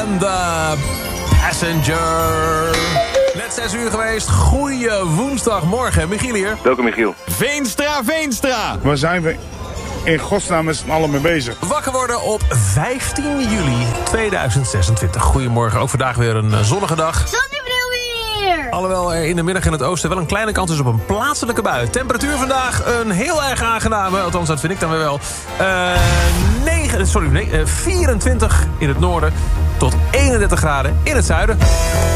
en The Passenger. Net 6 uur geweest. Goeie woensdagmorgen. Michiel hier. Welkom Michiel. Veenstra. Waar zijn we in godsnaam met z'n allen mee bezig? Wakker worden op 15 juli 2026. Goedemorgen. Ook vandaag weer een zonnige dag. Zonnebril weer! Alhoewel er in de middag in het oosten wel een kleine kans is op een plaatselijke bui. Temperatuur vandaag een heel erg aangename. Althans, dat vind ik dan weer wel. 24 in het noorden tot 31 graden in het zuiden.